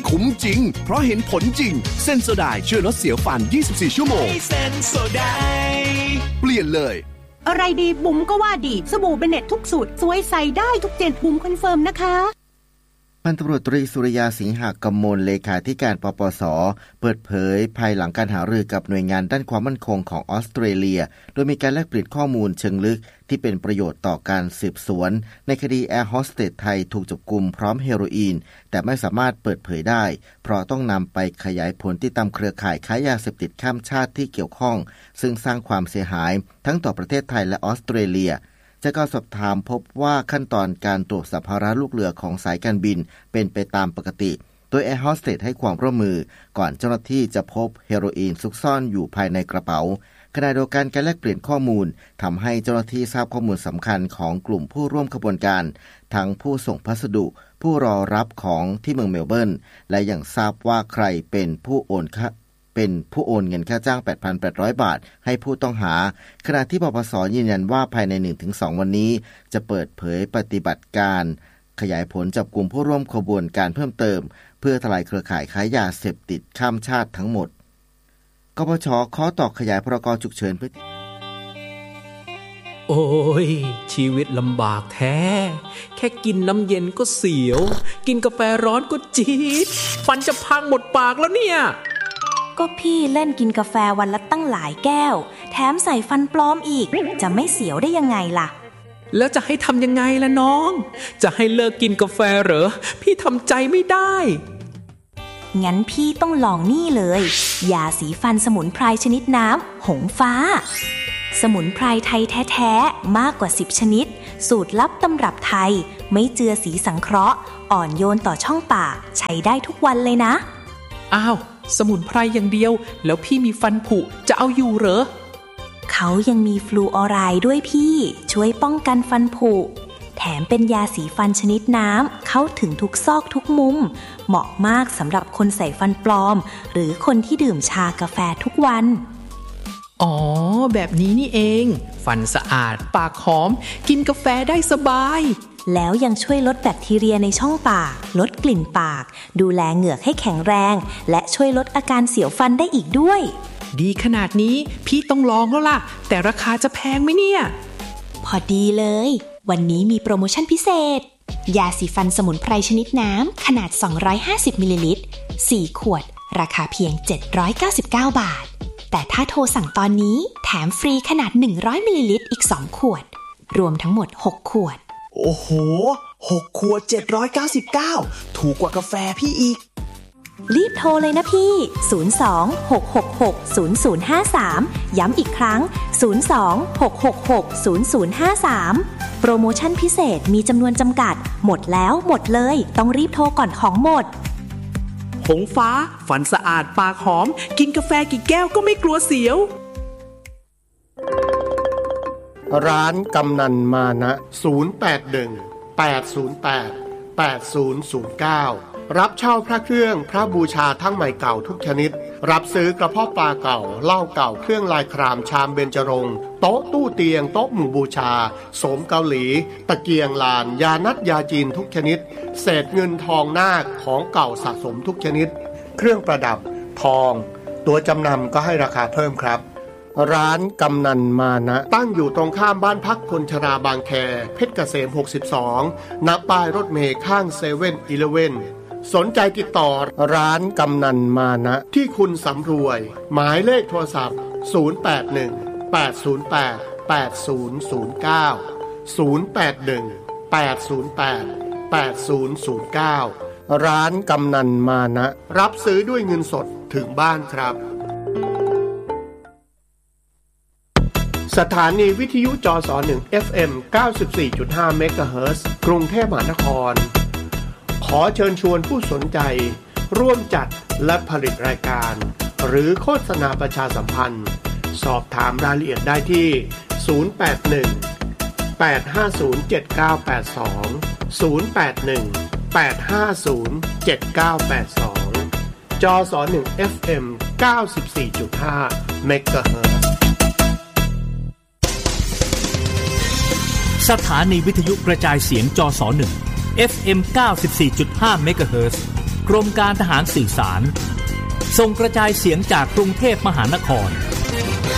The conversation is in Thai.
คุ้มจริงเพราะเห็นผลจริงเซนโซไดช่วยลดเสียวฟัน24ชั่วโมงเซนโซไดเปลี่ยนเลยอะไรดีบุ๋มก็ว่าดีสบู่เบเน็ตทุกสูตรสวยใส่ได้ทุกเจนบุ๋มคอนเฟิร์มนะคะพันตำรวจตรีสุริยาสิงหกมลเลขาธิการปปส.เปิดเผยภายหลังการหารือกับหน่วยงานด้านความมั่นคงของออสเตรเลียโดยมีการแลกเปลี่ยนข้อมูลเชิงลึกที่เป็นประโยชน์ต่อการสืบสวนในคดีแอร์โฮสเตสไทยถูกจับกุมพร้อมเฮโรอีนแต่ไม่สามารถเปิดเผยได้เพราะต้องนำไปขยายผลติดตามเครือข่ายค้ายาเสพติดข้ามชาติที่เกี่ยวข้องซึ่งสร้างความเสียหายทั้งต่อประเทศไทยและออสเตรเลียจากการสอบถามพบว่าขั้นตอนการตรวจสัมภาระลูกเรือของสายการบินเป็นไปตามปกติโดยแอร์โฮสเตสให้ความร่วมมือก่อนเจ้าหน้าที่จะพบเฮโรอีนซุกซ่อนอยู่ภายในกระเป๋าขณะเดียวกันการแลกเปลี่ยนข้อมูลทำให้เจ้าหน้าที่ทราบข้อมูลสำคัญของกลุ่มผู้ร่วมขบวนการทั้งผู้ส่งพัสดุผู้รอรับของที่เมืองเมลเบิร์นและยังทราบว่าใครเป็นผู้โอนเงินค่าจ้าง 8,800 บาทให้ผู้ต้องหาขณะที่ปปส.ยืนยันว่าภายใน 1-2 วันนี้จะเปิดเผยปฏิบัติการขยายผลจับกลุ่มผู้ร่วมขบวนการเพิ่มเติมเพื่อทลายเครือข่ายค้ายาเสพติดข้ามชาติทั้งหมดกปช.ขอต่อขยายพรก.ฉุกเฉินเพื่อโอ้ยชีวิตลำบากแท้แค่กินน้ำเย็นก็เสียวกินกาแฟร้อนก็จี๊ดฟันจะพังหมดปากแล้วเนี่ยก็พี่เล่นกินกาแฟวันละตั้งหลายแก้วแถมใส่ฟันปลอมอีกจะไม่เสียวได้ยังไงล่ะแล้วจะให้ทำยังไงล่ะน้องจะให้เลิกกินกาแฟเหรอพี่ทำใจไม่ได้งั้นพี่ต้องลองนี่เลยยาสีฟันสมุนไพรชนิดน้ำหงฟ้าสมุนไพรไทยแท้ๆมากกว่า10ชนิดสูตรลับตำรับไทยไม่เจือสีสังเคราะห์อ่อนโยนต่อช่องปากใช้ได้ทุกวันเลยนะอ้าวสมุนไพรอย่างเดียวแล้วพี่มีฟันผุจะเอาอยู่เหรอเขายังมีฟลูออไรด์ด้วยพี่ช่วยป้องกันฟันผุแถมเป็นยาสีฟันชนิดน้ำเข้าถึงทุกซอกทุกมุมเหมาะมากสำหรับคนใส่ฟันปลอมหรือคนที่ดื่มชากาแฟทุกวันอ๋อแบบนี้นี่เองฟันสะอาดปากหอมกินกาแฟได้สบายแล้วยังช่วยลดแบคทีเรียในช่องปากลดกลิ่นปากดูแลเหงือกให้แข็งแรงและช่วยลดอาการเสียวฟันได้อีกด้วยดีขนาดนี้พี่ต้องลองแล้วล่ะแต่ราคาจะแพงไหมเนี่ยพอดีเลยวันนี้มีโปรโมชั่นพิเศษยาสีฟันสมุนไพรชนิดน้ำขนาด250มิลลิลิตร4ขวดราคาเพียง799 บาทแต่ถ้าโทรสั่งตอนนี้แถมฟรีขนาด100มิลลิลิตรอีก2ขวดรวมทั้งหมด6ขวดโอ้โห6ขวด799ถูกกว่ากาแฟพี่อีกรีบโทรเลยนะพี่02-666-0053ย้ำอีกครั้ง02-666-0053โปรโมชั่นพิเศษมีจำนวนจำกัดหมดแล้วหมดเลยต้องรีบโทรก่อนของหมดหงฟ้าฟันสะอาดปากหอมกินกาแฟกี่แก้วก็ไม่กลัวเสียวร้านกำนันมานะ081-808-8009รับเช่าพระเครื่องพระบูชาทั้งใหม่เก่าทุกชนิดรับซื้อกระเพาะปลาเก่าเหล้าเก่าเครื่องลายครามชามเบญจรงค์โต๊ะตู้เตียงโต๊ะหมู่บูชาโสมเกาหลีตะเกียงลานยานัดยาจีนทุกชนิดเศษเงินทองนาคของเก่าสะสมทุกชนิดเครื่องประดับทองตัวจำนำก็ให้ราคาเพิ่มครับร้านกำนันมานะตั้งอยู่ตรงข้ามบ้านพักคนชราบางแคเพชรเกษม62ณป้ายรถเมล์ข้างเซเว่นอีเลฟเว่นสนใจติดต่อร้านกำนันมานะที่คุณสำรวยหมายเลขโทรศัพท์081-808-8009 ร้านกำนันมานะรับซื้อด้วยเงินสดถึงบ้านครับสถานีวิทยุจส1 FM 94.5 เมกะเฮิรตซ์กรุงเทพมหานครขอเชิญชวนผู้สนใจร่วมจัดและผลิตรายการหรือโฆษณาประชาสัมพันธ์สอบถามรายละเอียดได้ที่081-850-7982 081-850-7982 จส1 FM 94.5 เมกะเฮิรตซ์สถานีวิทยุกระจายเสียงจส1 FM 94.5 เมกะเฮิรตซ์กรมการทหารสื่อสารส่งกระจายเสียงจากกรุงเทพมหานคร